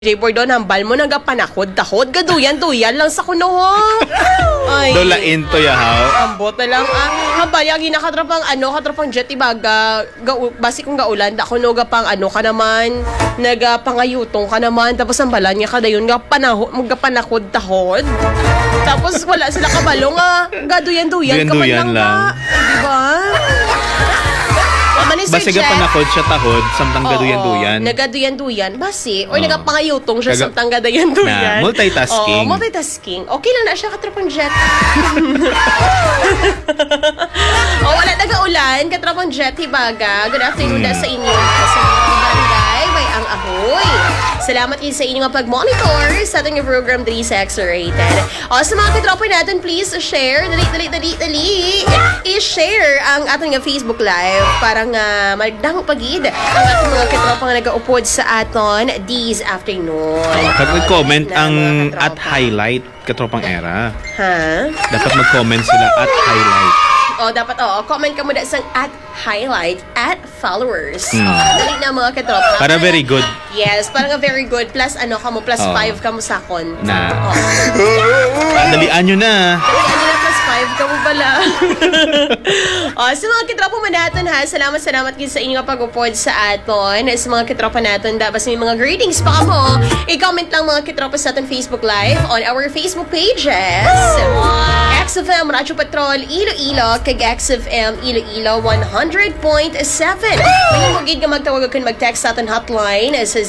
J-boy doon, hambal mo nagapanakod-takod, gaduyan-duyan lang sa kuno ho. Ay. Dolain to yahaw. Ambot na lang. Hambal, yung katropang jet, ibaga, basi kong gaulan, ako no, gapang ka naman, nagapangayutong ka naman, tapos hambalan niya kada yun, magapanakod-takod. Tapos wala sila kabalo nga, gaduyan-duyan ka man lang ba? Diba? Basi gapanakod siya tahod, samtang gaduyan-duyan. Nagaduyan-duyan. Basi, or nagapangayutong siya samtang gaduyan-duyan. Multitasking. Multitasking. Okay lang na siya, katropang jet. Wala nagaulan, katropang jet, hibaga. Good afternoon na sa inyo. Sa mga barangay, may ang ahoy. Salamat din sa inyong pag-monitor sa ating program 3 sa X-Rated. Sa mga katropa natin, please share. Dali. I-share ang ating Facebook Live para nga magdang pagid ang ating mga katropa nga nag-upod sa aton this afternoon. Pag mag-comment ang at highlight katropang era. Ha? Dapat mag-comment sila at highlight. Dapat, comment ka muna sa at highlight, at followers. Dali na mga katropa. Para very good. Yes, parang very good. Plus, plus 5 ka mo sakon. Na. Dalian nyo na. Dalian nyo na plus 5 ka mo pala. Sa mga katropa mo natin ha, salamat sa inyong pag-upod sa aton. Sa mga katropa natin, dapat may mga greetings pa ka mo. I-comment lang mga katropa sa aton Facebook Live on our Facebook pages. XFM Radyo Patrol Iloilo kag XFM Iloilo 100.7. May mugid nga magtawag kung mag-text sa aton hotline sa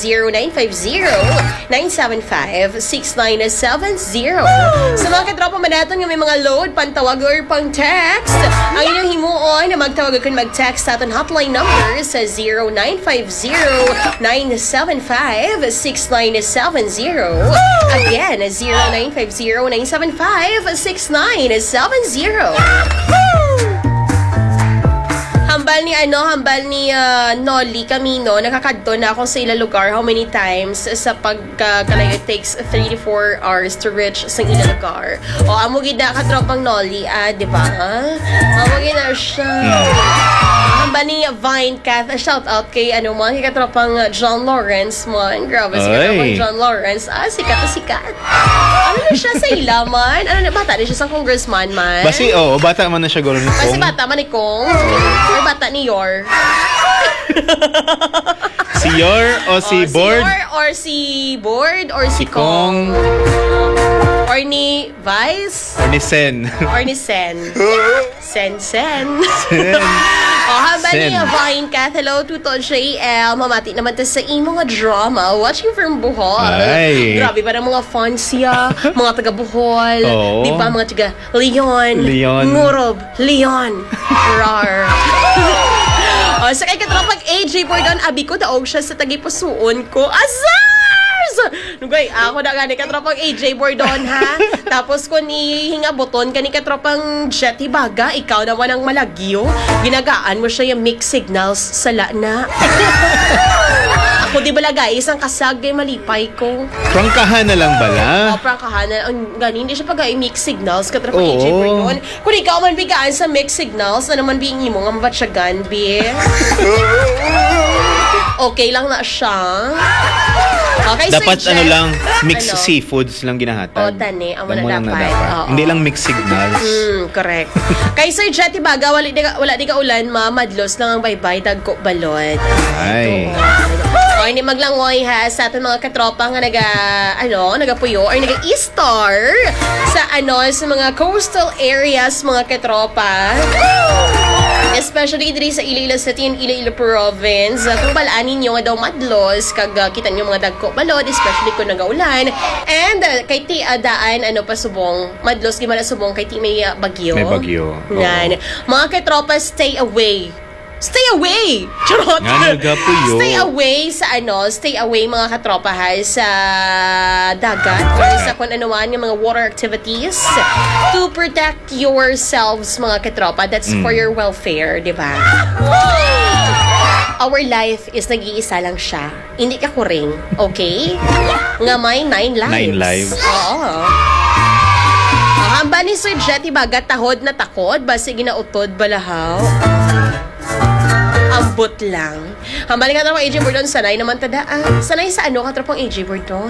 0950-955-6970. Sa mga katropa manaton nga may mga load, pantawag or pang-text, ang inyong himuon na magtawag kung mag-text sa aton hotline number sa 0950-975-6970. Again, 0950-975-6970. Hambal ni Nolly Camino, nakakadto na ako sa ilang lugar. How many times sa pagkalayo it takes 3 to 4 hours to reach sa ilang lugar. Amugid na katropang Nolly, di ba? Amugid na siya. Hambal ni Vine Kath, shout out kay kay katropang John Lawrence mo. Grabe, si katropang John Lawrence. Sikat na sikat. Ano na siya sa ilaman? Bata na siya sa congressman man? Basi, bata man na siya gano'n. Basi bata man ni Kong. Or bata ni Yor. Si Yor o si Board? Si Yor or si Board or si Kong. Or ni Vice. Or ni Sen. Or ni Sen. Sen. Habang niya, Vine Kath, hello, Tuto JL. Mamati naman ta sa mga drama. Watching from Bohol. Grabe ba ng mga fans siya? Mga taga Bohol. Di ba? Mga taga Leon. Ngurob. Leon. Rar. Sa kay katropag AJ Bordon, abi ko daog siya sa tagipusuon ko. Azars! Nugay, ako na gani katropang AJ Bordon ha. Tapos kung ihinga boton kani katropang Jetty Baga, ikaw naman ang malagyo. Ginagaan mo siya yung mixed signals sa lana. Ako di bala guys, ang kasag ay malipay ko. Prangkahan na lang bala? Prangkahan na. Gani, hindi siya mixed signals katropang AJ Bordon. Kung ikaw man bigaan sa mixed signals, na naman bingi mo nga mabatsyagan, be. Okay lang na siya. Okay, dapat so mixed seafoods lang ginahatag. Tani, amo na dapat. Hindi lang mixed signals. Correct. Kay Sir Jetty Baga, wala di ka ulan, madlos lang ang baybay, dagko balot. Ay. Hindi maglangoy ha sa ating mga katropa nga nagapuyo or naga-e-star sa sa mga coastal areas mga katropa. Especially diri sa Iloilo City and Iloilo Province. Kung balaan ninyo nga daw madlos, kag kita nyo mga dagko balod, especially kung nagaulan. And kay ti daan, pasubong, madlos di man subong kay ti may bagyo. May bagyo. Yan. Mga katropa, stay away. Stay away! Charot! Stay away sa stay away mga katropa ha, sa dagat or sa kung ano man yung mga water activities to protect yourselves mga katropa. That's for your welfare, di ba? Our life is nag-iisa lang siya. Hindi ka kuring, okay? Nga may 9 lives. 9 lives. Oo. Hamba ni Sir Jetty Baga, tahod na takod, basi ginautod balahaw. Ambot lang. Hambali ka tropang AJ Bordon, sanay naman tada. Sanay sa ano ka tropang AJ Bordon?